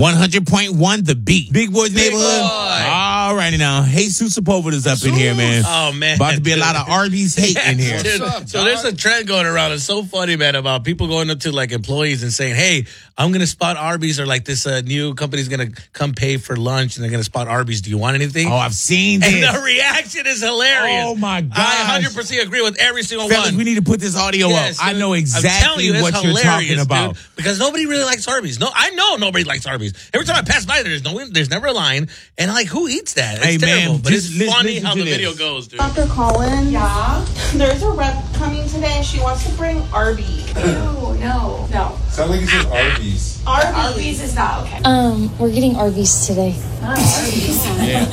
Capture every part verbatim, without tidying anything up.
one hundred point one The Beat. Big Boy's Big Neighborhood. Boy. All righty now. Jesus Sepulveda's up in here, man. Oh, man. About to be a lot of Arby's hate in here. Dude, up, so there's a trend going around. It's so funny, man, about people going up to like employees and saying, hey, I'm going to spot Arby's, or like this uh, new company's going to come pay for lunch and they're going to spot Arby's. Do you want anything? Oh, I've seen this. And the reaction is hilarious. Oh, my gosh. I one hundred percent agree with every single Fellas, one. we need to put this audio Yes, up. I dude. know I'm telling exactly you, it's what you're hilarious, talking about. dude, because nobody really likes Arby's. No, I know nobody likes Arby's. Every time I pass by, there's no, there's never a line, and like, who eats that? It's Hey, man, terrible, but just it's listen- funny listen how to the this. video goes, dude. Doctor Collins. Yeah. There's a rep coming today and she wants to bring Arby's. Ew, no. No. Sound like you said Arby's. Arby's. Arby's is not okay. Um, we're getting Arby's today. Arby's.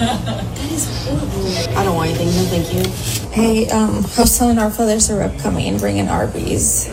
I don't want anything. No, thank you. Hey, um, I was telling our there's a rep coming and bringing Arby's.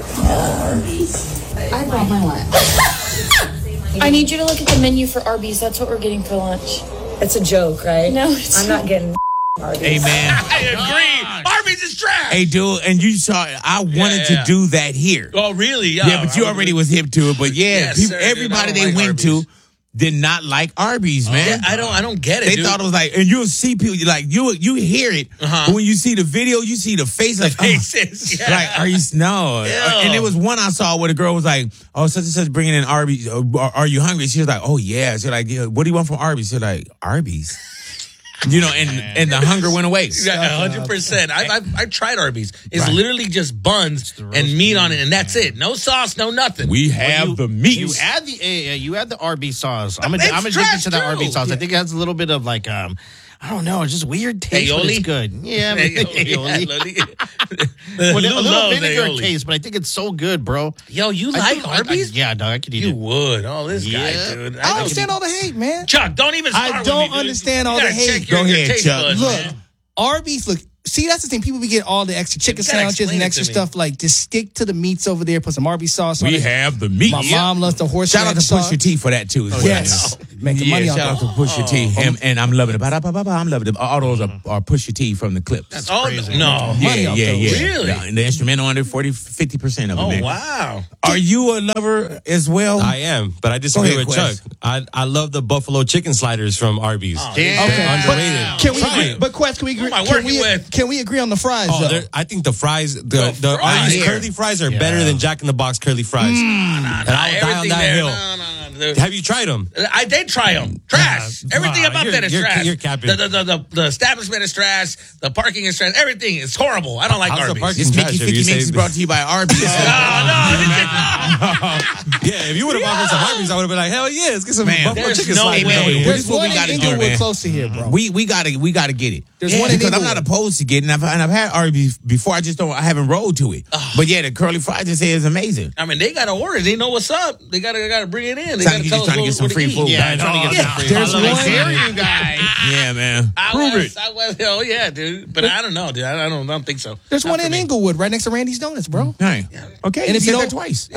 I brought my lunch. I need you to look at the menu for Arby's. That's what we're getting for lunch. It's a joke, right? No, it's I'm not getting Arby's. Hey, man. I agree. Arby's is trash. Hey, dude, and you saw it. I wanted Yeah, yeah. to do that here. Oh, really? Yeah, Yeah, but you already was hip to it. But yeah, Yes, people, sir, dude, I everybody don't they like went Arby's. to did not like Arby's, man. Yeah, I don't. I don't get it. They dude. thought it was like, and you'll see people like you. You hear it, Uh-huh. but when you see the video, you see the face like, oh. Faces, yeah. like, are you no? And there was one I saw where the girl was like, "Oh, such and such bringing in Arby's. Uh, Are, are you hungry?" She was like, "Oh yeah." She's like, yeah, "What do you want from Arby's?" She's like, "Arby's." You know, and and the hunger went away. Yeah, one hundred percent. I I I tried Arby's. It's Right. literally just buns and meat on it, and that's it. No sauce, no nothing. We have you- the meat. You add the uh, you add the Arby's sauce. I'm, a, It's I'm addicted trash, to that too. Arby's sauce. I think it has a little bit of like um, I don't know, it's just weird taste, but Aioli? it's good. Yeah, Aioli, aioli. aioli. Well, a Lou little loves vinegar aioli. taste, but I think it's so good, bro. Yo, you I like do- I- I- Arby's? yeah, dog, I could eat You it. would. Oh, this Yeah. guy, dude. I don't understand all the hate, man. Chuck, don't even start I with don't me, dude. understand You all the gotta hate. check your- Go your ahead, taste Chuck. buds, Look, man. Arby's, look, see, that's the thing. People be getting all the extra chicken You gotta sandwiches explain and it extra to me. stuff. Like, just stick to the meats over there. Put some Arby's sauce on We it. have the meat. My mom loves the horse Shout out to sauce. Pusha T for that too. As well. Yes. Making yeah, money off shout out that. to Pusha T. Him, and I'm loving it. Ba-da-ba-ba-ba, I'm loving it. All those are, are Pusha T from the clip. That's oh, no. yeah, money off yeah, those. yeah. Really? Yeah, and the instrumental under forty, fifty percent of it, Oh, man. wow. Are you a lover as well? I am, but I disagree Go ahead, with Quest. Chuck. I, I love the buffalo chicken sliders from Arby's. Oh, Damn. Okay. Underrated. Can we Try agree? it. But Quest, can we agree? Who am I can working we, with? Can we agree on the fries? Oh, though? they're- I think the fries, the, The the fries. Arby's Here. curly fries are Yeah. better than Jack in the Box curly fries. Nah, and nah, I'll die on everything that there. hill. No, no, no. The- Have you tried them? I did try them. Trash. Nah, Everything nah, about you're- that is you're- trash. you're capping. The, the, the, the, the establishment is trash. The parking is trash. Everything is horrible. I don't like How's the Arby's. parking This trash Mickey if you Ficky Mix say- is brought to you by Arby's. No, no, Yeah, if you would have offered some Arby's, I would have been like, hell yeah, let's get some Man, buffalo there's chicken no sliders. way. over here. This There's is what one we in gotta do, Inglewood man. close to here, bro. We we gotta we gotta get it. There's one in because I'm Inglewood. not opposed to getting. I've, and I've had Arby's before. I just don't. I haven't rolled to it. But yeah, the curly fries just say is amazing. I mean, they got to order. They know what's up. They got to got to bring it in. They Sound got like to you tell just us trying to what, get some free food. what to eat. Yeah, trying to get some free Yeah. food. There's I one- dare you guys. Yeah, man. I Prove was, it. I was, oh yeah, dude. But I don't know, dude. I don't, I don't think so. There's Not one for in me. Inglewood, right next to Randy's Donuts, bro. Hey. Okay. And you if you said that don't- twice.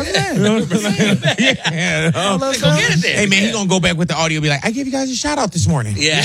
Yeah. Yeah. Oh. Let's go get it there. Hey man, he gonna go back with the audio. And be like, I gave you guys a shout out this morning. Yeah.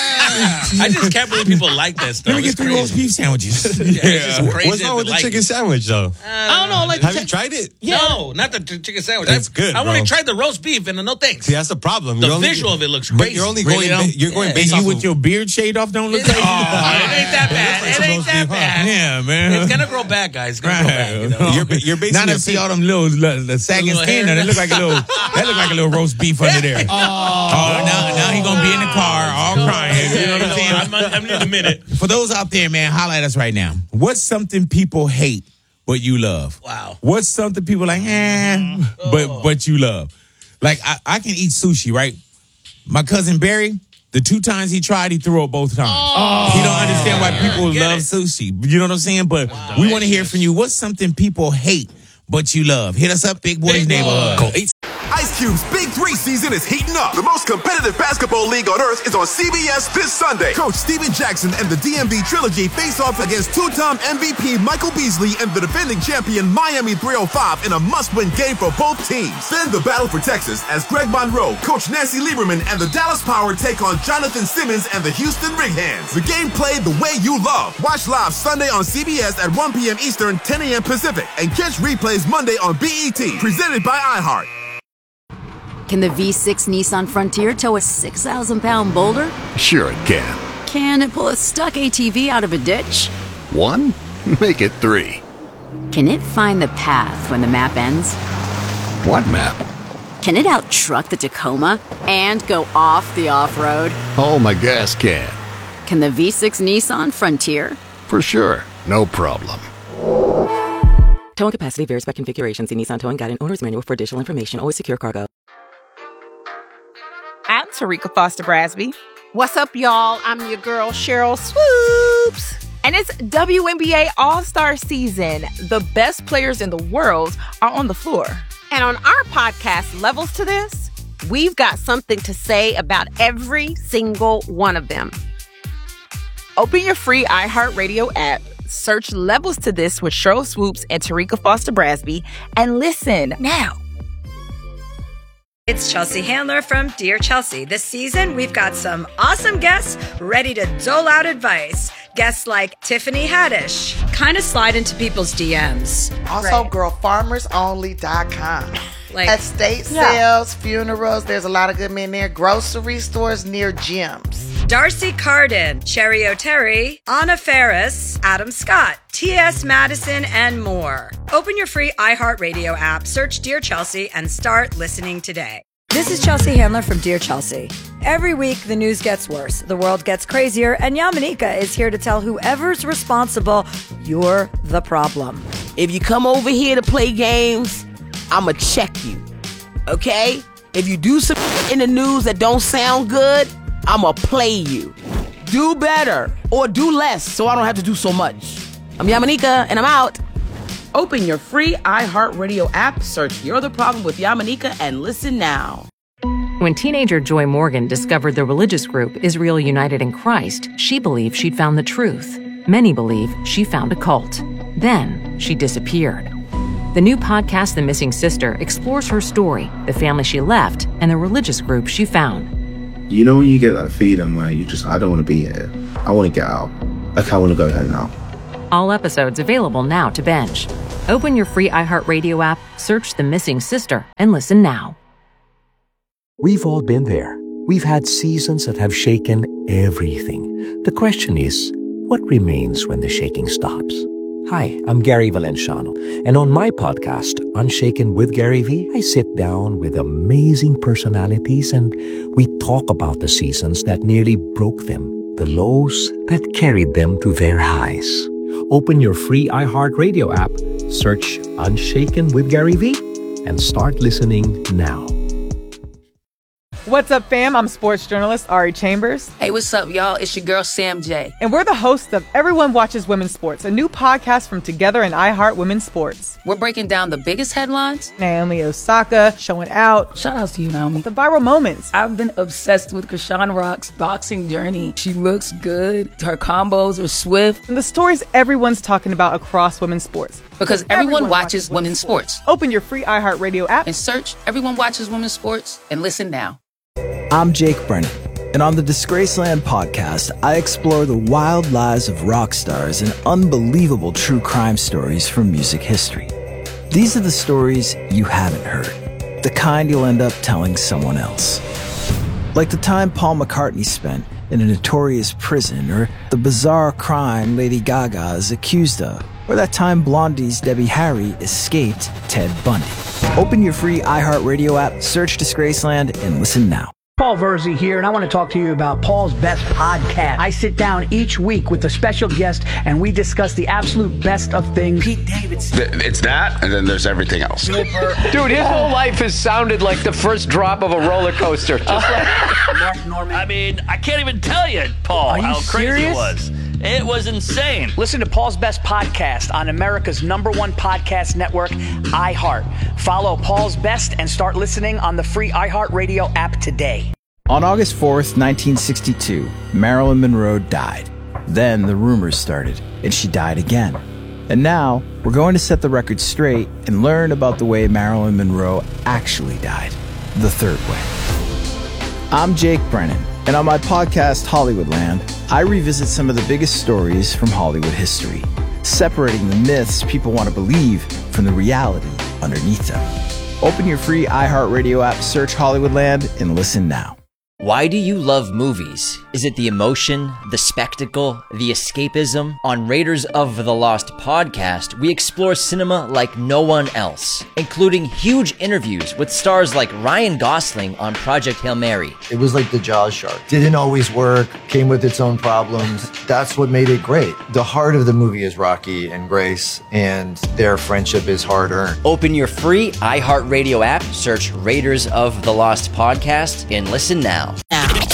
I just can't believe people like that stuff. Let me get It's three roast crazy. beef sandwiches. Yeah, it's just crazy. What's wrong with the like chicken it. sandwich, though? I don't know. Like, Have you tried it? No, not the t- chicken sandwich. It's I, good, I only bro. tried the roast beef, and no thanks. See, that's the problem. The You're only- visual of it looks But crazy. you're only Really, going. though? ba- You're going Yeah. based And off you with of- your beard shaved off don't look It, crazy. oh, it ain't that bad. It ain't that bad. Yeah, man. It's gonna grow back, guys. It's gonna grow back. You know? You're ba- you're basing Now your to see fit- all them little, little the sagging Little skin. hair. Now, they look like a little. That look like a little roast beef under there. Oh, now now he gonna be in the car all crying. You know what I'm saying? I'm, I'm in a minute. For those out there, man, holla at us right now. What's something people hate but you love? Wow. What's something people like, eh, but but you love? Like I, I can eat sushi, right? My cousin Barry, the two times he tried, he threw up both times. He don't understand why people Get love it. sushi. You know what I'm saying? But we want to hear from you. What's something people hate but you love? Hit us up, Big Boys Big Neighborhood. Boy. Call eight- Ice Cube's Big Three season is heating up. The most competitive basketball league on earth is on C B S this Sunday. Coach Steven Jackson and the D M V Trilogy face off against two-time M V P Michael Beasley and the defending champion Miami three oh five in a must-win game for both teams. Then the battle for Texas as Greg Monroe, Coach Nancy Lieberman, and the Dallas Power take on Jonathan Simmons and the Houston Rig Hands. The game played the way you love. Watch live Sunday on C B S at one p.m. Eastern, ten a.m. Pacific, and catch replays Monday on B E T. Presented by iHeart. Can the V six Nissan Frontier tow a six thousand pound boulder? Sure it can. Can it pull a stuck A T V out of a ditch? One? Make it three. Can it find the path when the map ends? What map? Can it out-truck the Tacoma and go off the off-road? Oh, my gas can. Can the V six Nissan Frontier? For sure. No problem. Towing capacity varies by configuration. See Nissan Towing Guide and Owner's Manual for additional information. Always secure cargo. I'm Tarika Foster Brasby. What's up, y'all? I'm your girl, Cheryl Swoops. And it's W N B A All-Star Season. The best players in the world are on the floor. And on our podcast, Levels to This, we've got something to say about every single one of them. Open your free iHeartRadio app, search Levels to This with Cheryl Swoops and Tarika Foster Brasby, and listen now. It's Chelsea Handler from Dear Chelsea. This season, we've got some awesome guests ready to dole out advice. Guests like Tiffany Haddish, kind of slide into people's D Ms. Also, Right. girl farmers only dot com. Like- Estate Yeah. sales, funerals, there's a lot of good men there. Grocery stores near gyms. Darcy Carden, Cherry O'Terry, Anna Ferris, Adam Scott, T S Madison, and more. Open your free iHeartRadio app, search Dear Chelsea, and start listening today. This is Chelsea Handler from Dear Chelsea. Every week, the news gets worse, the world gets crazier, and Yamanika is here to tell whoever's responsible, you're the problem. If you come over here to play games, I'ma check you, okay? If you do some in the news that don't sound good, I'ma play you. Do better or do less so I don't have to do so much. I'm Yamanika, and I'm out. Open your free iHeartRadio app, search You're the Problem with Yamanika, and listen now. When teenager Joy Morgan discovered the religious group Israel United in Christ, she believed she'd found the truth. Many believe she found a cult. Then she disappeared. The new podcast, The Missing Sister, explores her story, the family she left, and the religious group she found. You know when you get that feeling where you just, I don't want to be here. I want to get out. Like, I want to go home now. All episodes available now to binge. Open your free iHeartRadio app, search The Missing Sister, and listen now. We've all been there. We've had seasons that have shaken everything. The question is, what remains when the shaking stops? Hi, I'm Gary Valenciano, and on my podcast, Unshaken with Gary V, I sit down with amazing personalities and we talk about the seasons that nearly broke them, the lows that carried them to their highs. Open your free iHeartRadio app, search Unshaken with Gary V, and start listening now. What's up, fam? I'm sports journalist Ari Chambers. Hey, what's up, y'all? It's your girl, Sam J. And we're the hosts of Everyone Watches Women's Sports, a new podcast from Together and iHeart Women's Sports. We're breaking down the biggest headlines. Naomi Osaka showing out. Shout out to you, Naomi. The viral moments. I've been obsessed with Krishan Rock's boxing journey. She looks good. Her combos are swift. And the stories everyone's talking about across women's sports. Because everyone, everyone watches, watches women's sports. sports. Open your free iHeartRadio app and search Everyone Watches Women's Sports and listen now. I'm Jake Brennan, and on the Disgraceland podcast, I explore the wild lives of rock stars and unbelievable true crime stories from music history. These are the stories you haven't heard, the kind you'll end up telling someone else. Like the time Paul McCartney spent in a notorious prison, or the bizarre crime Lady Gaga is accused of, or that time Blondie's Debbie Harry escaped Ted Bundy. Open your free iHeartRadio app, search Disgraceland, and listen now. Paul Verzi here, and I want to talk to you about Paul's Best Podcast. I sit down each week with a special guest, and we discuss the absolute best of things. Pete Davidson. It's that, and then there's everything else. Dude, his whole life has sounded like the first drop of a roller coaster. Just like Mark Norman. I mean, I can't even tell you, Paul, Are you how crazy serious? it was. It was insane. Listen to Paul's Best Podcast on America's number one podcast network, iHeart. Follow Paul's Best and start listening on the free iHeartRadio app today. On August fourth, nineteen sixty-two, Marilyn Monroe died. Then the rumors started, and she died again. And now, we're going to set the record straight and learn about the way Marilyn Monroe actually died, the third way. I'm Jake Brennan, and on my podcast, Hollywoodland, I revisit some of the biggest stories from Hollywood history, separating the myths people want to believe from the reality underneath them. Open your free iHeartRadio app, search Hollywoodland, and listen now. Why do you love movies? Is it the emotion, the spectacle, the escapism? On Raiders of the Lost podcast, we explore cinema like no one else, including huge interviews with stars like Ryan Gosling on Project Hail Mary. It was like the Jaws shark. Didn't always work, came with its own problems. That's what made it great. The heart of the movie is Rocky and Grace, and their friendship is hard-earned. Open your free iHeartRadio app, search Raiders of the Lost podcast, and listen now.